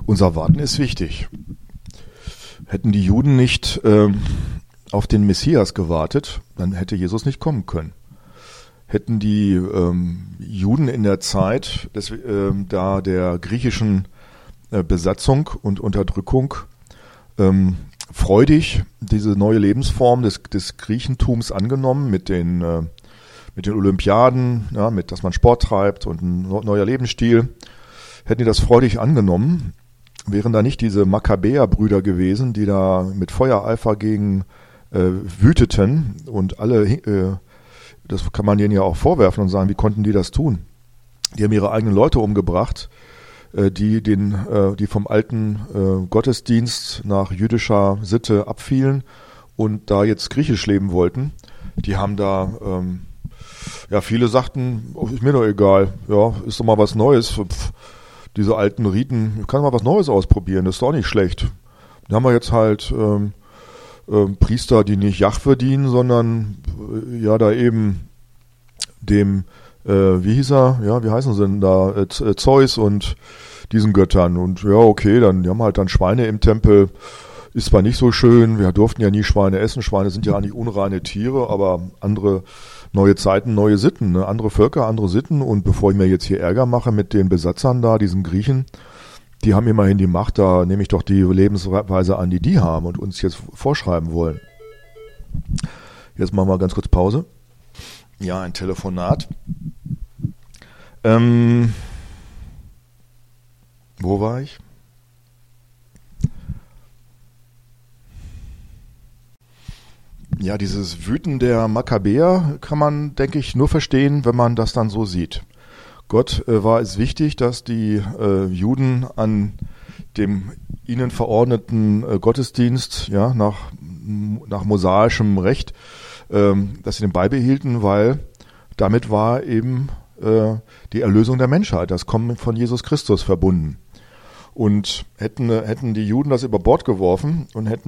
Unser Warten ist wichtig. Hätten die Juden nicht auf den Messias gewartet, dann hätte Jesus nicht kommen können. Hätten die Juden in der Zeit da der griechischen Besatzung und Unterdrückung freudig diese neue Lebensform des Griechentums angenommen mit den Olympiaden, ja, mit dass man Sport treibt und ein neuer Lebensstil, hätten die das freudig angenommen, wären da nicht diese Makkabäer-Brüder gewesen, die da mit Feuereifer gegen wüteten und alle, das kann man denen ja auch vorwerfen und sagen, wie konnten die das tun? Die haben ihre eigenen Leute umgebracht, die vom alten Gottesdienst nach jüdischer Sitte abfielen und da jetzt griechisch leben wollten. Die haben da, viele sagten, oh, ist mir doch egal, ja, ist doch mal was Neues. Diese alten Riten, ich kann mal was Neues ausprobieren, das ist doch nicht schlecht. Dann haben wir jetzt halt Priester, die nicht Jahwe dienen, sondern da eben dem wie hieß er? Ja, wie heißen sie denn da? Zeus und diesen Göttern. Und ja, okay, die haben halt dann Schweine im Tempel. Ist zwar nicht so schön, wir durften ja nie Schweine essen. Schweine sind ja eigentlich unreine Tiere, aber andere neue Zeiten, neue Sitten, ne? Andere Völker, andere Sitten. Und bevor ich mir jetzt hier Ärger mache mit den Besatzern da, diesen Griechen, die haben immerhin die Macht, da nehme ich doch die Lebensweise an, die haben und uns jetzt vorschreiben wollen. Jetzt machen wir ganz kurz Pause. Ja, ein Telefonat. Wo war ich? Ja, dieses Wüten der Makkabäer kann man, denke ich, nur verstehen, wenn man das dann so sieht. Gott war es wichtig, dass die Juden an dem ihnen verordneten Gottesdienst, ja, nach mosaischem Recht, dass sie den beibehielten, weil damit war eben die Erlösung der Menschheit, das Kommen von Jesus Christus verbunden. Und hätten die Juden das über Bord geworfen und hätten